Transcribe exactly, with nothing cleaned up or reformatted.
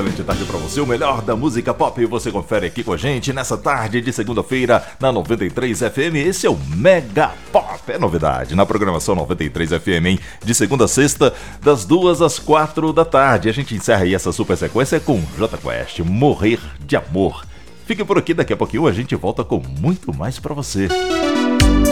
excelente tarde pra você, o melhor da música pop e você confere aqui com a gente nessa tarde de segunda-feira na noventa e três F M. Esse é o Mega Pop, é novidade na programação noventa e três F M, hein? De segunda a sexta, das duas às quatro da tarde. A gente encerra aí essa super sequência com Jota Quest, Morrer de Amor. Fique por aqui, daqui a pouquinho a gente volta com muito mais pra você.